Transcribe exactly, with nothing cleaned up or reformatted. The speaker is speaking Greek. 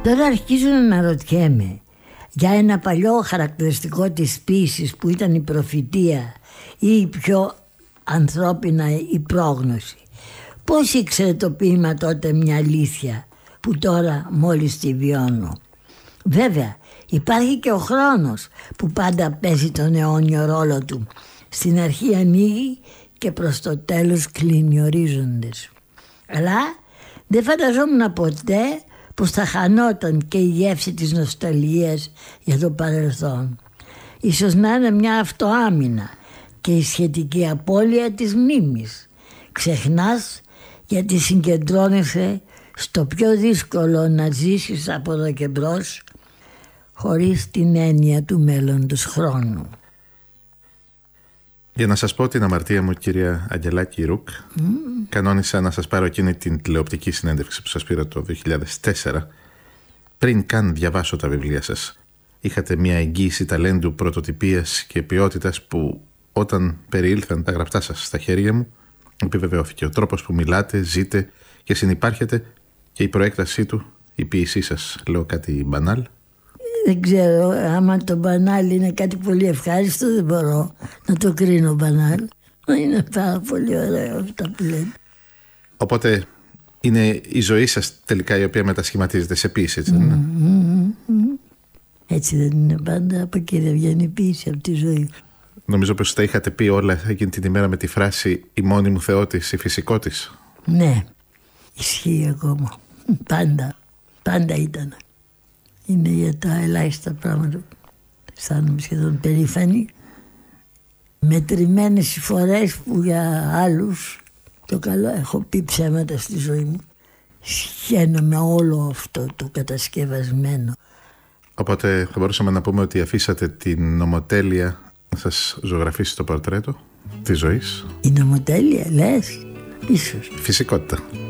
Τώρα αρχίζω να αναρωτιέμαι για ένα παλιό χαρακτηριστικό της ποίησης που ήταν η προφητεία ή η πιο ανθρώπινα η πρόγνωση. Πώς ήξερε το ποίημα τότε μια αλήθεια που τώρα μόλις τη βιώνω? Βέβαια υπάρχει και ο χρόνος που πάντα παίζει τον αιώνιο ρόλο του. Στην αρχή ανοίγει και προς το τέλος κλείνει ορίζοντες. Αλλά δεν φανταζόμουν ποτέ πως θα χανόταν και η γεύση της νοσταλγίας για το παρελθόν. Ίσως να είναι μια αυτοάμυνα και η σχετική απώλεια της μνήμης. Ξεχνάς γιατί συγκεντρώνεσαι στο πιο δύσκολο να ζήσεις από εδώ και μπρος, χωρίς την έννοια του μέλλοντος χρόνου. Για να σας πω την αμαρτία μου, κυρία Αγγελάκη Ρουκ, mm. κανόνισα να σας πάρω εκείνη την τηλεοπτική συνέντευξη που σας πήρα το δύο χιλιάδες τέσσερα. Πριν καν διαβάσω τα βιβλία σας, είχατε μια εγγύηση ταλέντου, πρωτοτυπίας και ποιότητας που όταν περιήλθαν τα γραπτά σας στα χέρια μου, επιβεβαιώθηκε. Ο τρόπος που μιλάτε, ζείτε και συνυπάρχετε και η προέκτασή του, η ποίησή σας. Λέω κάτι μπανάλ? Δεν ξέρω, άμα το μπανάλ είναι κάτι πολύ ευχάριστο δεν μπορώ να το κρίνω μπανάλ. Είναι πάρα πολύ ωραίο αυτά που λέτε. Οπότε είναι η ζωή σας τελικά η οποία μετασχηματίζεται σε ποίηση, έτσι δεν είναι? Mm, mm, mm. Έτσι δεν είναι πάντα? Από εκεί δεν βγαίνει η ποίηση από τη ζωή. Νομίζω πως τα είχατε πει όλα εκείνη την ημέρα με τη φράση «η μόνη μου θεότης, η φυσικό της». Ναι, ισχύει ακόμα. Πάντα, πάντα ήταν. Είναι για τα ελάχιστα πράγματα. Αισθάνομαι σχεδόν περήφανη. Μετρημένες οι φορές που για άλλους, το καλό, έχω πει ψέματα στη ζωή μου. Σχαίνομαι όλο αυτό το κατασκευασμένο. Οπότε θα μπορούσαμε να πούμε ότι αφήσατε την νομοτέλεια να σας ζωγραφίσει το πορτρέτο της ζωής. Η νομοτέλεια, λες? Ίσως. Φυσικότητα.